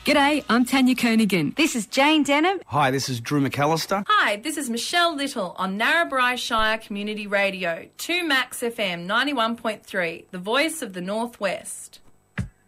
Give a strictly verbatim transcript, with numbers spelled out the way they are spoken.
G'day, I'm Tanya Koenigan. This is Jane Denham. Hi, this is Drew McAllister. Hi, this is Michelle Little on Narrabri Shire Community Radio, two Max F M ninety-one point three, the voice of the Northwest.